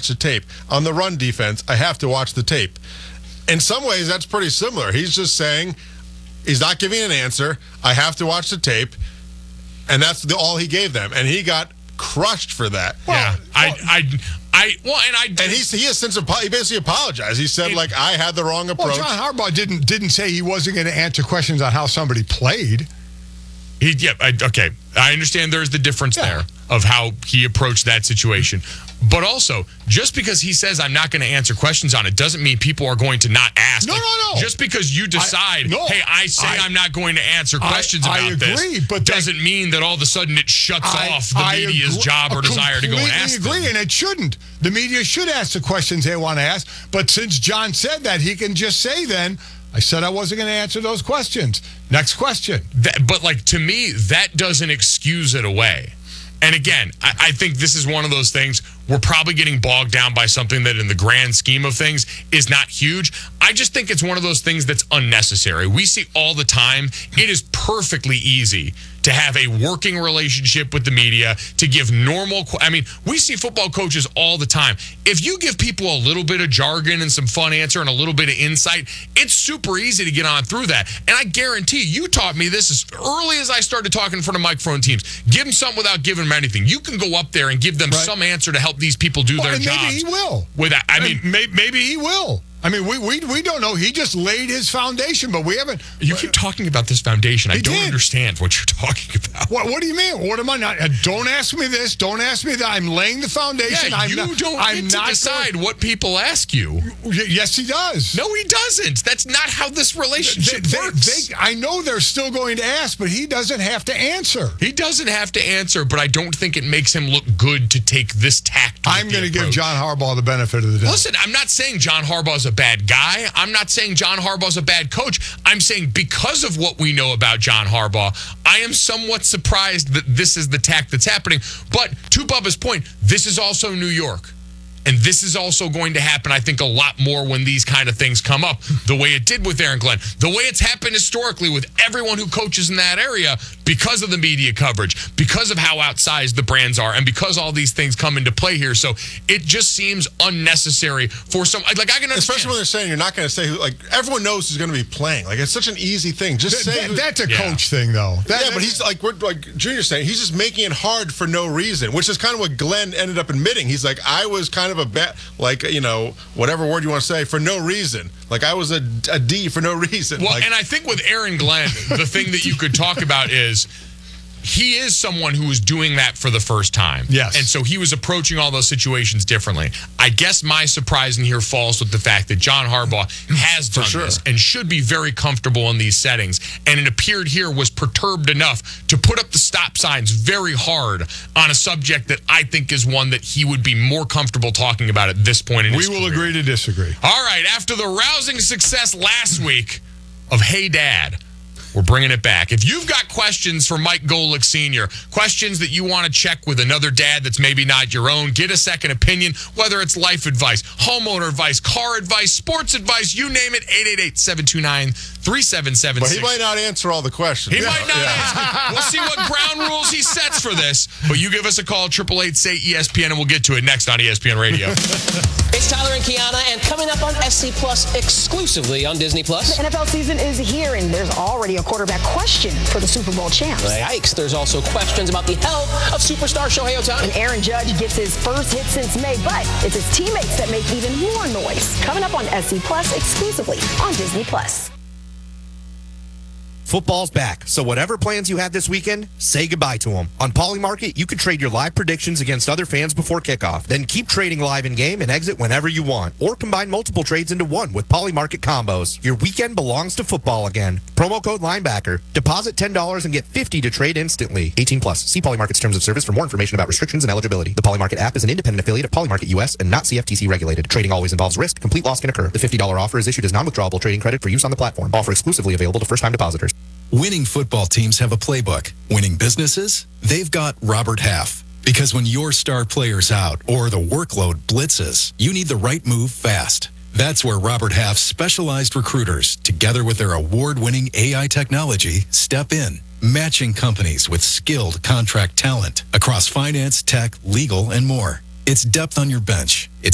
watch the tape. On the run defense, I have to watch the tape. In some ways, that's pretty similar. He's just saying he's not giving an answer. I have to watch the tape. And that's all he gave them. And he got crushed for that. Well, He basically apologized. He said, I had the wrong approach. Well, John Harbaugh didn't say he wasn't going to answer questions on how somebody played. Okay. I understand there's the difference there of how he approached that situation. But also, just because he says I'm not going to answer questions on it doesn't mean people are going to not ask. No. Just because you decide, I'm not going to answer questions about this, but doesn't mean that all of a sudden it shuts off the media's job or desire to go and ask them. I agree, and it shouldn't. The media should ask the questions they want to ask. But since John said that, he can just say then, I said I wasn't going to answer those questions. Next question. To me, that doesn't excuse it away. And again, I think this is one of those things we're probably getting bogged down by something that in the grand scheme of things is not huge. I just think it's one of those things that's unnecessary. We see all the time, it is perfectly easy to have a working relationship with the media, to give we see football coaches all the time. If you give people a little bit of jargon and some fun answer and a little bit of insight, it's super easy to get on through that. And I guarantee you taught me this as early as I started talking in front of microphone teams. Give them something without giving them anything. You can go up there and give them some answer to help these people do their jobs. Maybe he will. Maybe he will. We don't know. He just laid his foundation, but we haven't. You keep talking about this foundation. I don't understand what you're talking about. What do you mean? What am I not? Don't ask me this. Don't ask me that. I'm laying the foundation. You don't get to decide what people ask you. Yes, he does. No, he doesn't. That's not how this relationship works. I know they're still going to ask, but he doesn't have to answer. He doesn't have to answer, but I don't think it makes him look good to take this tact. I'm going to give John Harbaugh the benefit of the doubt. Listen, I'm not saying John Harbaugh's a bad guy. I'm not saying John Harbaugh's a bad coach. I'm saying because of what we know about John Harbaugh, I am somewhat surprised that this is the tact that's happening. But to Bubba's point, this is also New York. And this is also going to happen, I think, a lot more when these kind of things come up, the way it did with Aaron Glenn, the way it's happened historically with everyone who coaches in that area because of the media coverage, because of how outsized the brands are, and because all these things come into play here. So it just seems unnecessary for some. I can understand. Especially when they're saying you're not going to say who. Everyone knows who's going to be playing. It's such an easy thing. Just say that's a coach thing, though. But he's like Junior's saying, he's just making it hard for no reason, which is kind of what Glenn ended up admitting. He's like, I was kind of a bet, whatever word you want to say, for no reason. I was a D for no reason. Well, and I think with Aaron Glenn, the thing that you could talk about is he is someone who was doing that for the first time. Yes. And so he was approaching all those situations differently. I guess my surprise in here falls with the fact that John Harbaugh has done this and should be very comfortable in these settings. And it appeared here was perturbed enough to put up the stop signs very hard on a subject that I think is one that he would be more comfortable talking about at this point in his career. We will agree to disagree. All right. After the rousing success last week of Hey Dad, we're bringing it back. If you've got questions for Mike Golic Sr., questions that you want to check with another dad that's maybe not your own, get a second opinion, whether it's life advice, homeowner advice, car advice, sports advice, you name it, 888-729-3776. But he might not answer all the questions. He might not answer. We'll see what ground rules he sets for this. But you give us a call, 888-SAY-ESPN, and we'll get to it next on ESPN Radio. It's Tyler and Kiana, and coming up on SC Plus exclusively on Disney Plus. The NFL season is here, and there's already a quarterback question for the Super Bowl champs. Yikes, there's also questions about the health of superstar Shohei Ohtani. And Aaron Judge gets his first hit since May, but it's his teammates that make even more noise. Coming up on SC Plus exclusively on Disney Plus. Football's back, so whatever plans you had this weekend, say goodbye to them. On Polymarket, you can trade your live predictions against other fans before kickoff. Then keep trading live in-game and exit whenever you want. Or combine multiple trades into one with Polymarket combos. Your weekend belongs to football again. Promo code Linebacker. Deposit $10 and get $50 to trade instantly. 18 plus. See Polymarket's terms of service for more information about restrictions and eligibility. The Polymarket app is an independent affiliate of Polymarket US and not CFTC regulated. Trading always involves risk. Complete loss can occur. The $50 offer is issued as non-withdrawable trading credit for use on the platform. Offer exclusively available to first-time depositors. Winning football teams have a playbook. Winning businesses? They've got Robert Half. Because when your star player's out or the workload blitzes, you need the right move fast. That's where Robert Half's specialized recruiters, together with their award-winning AI technology, step in, matching companies with skilled contract talent across finance, tech, legal, and more. It's depth on your bench. It's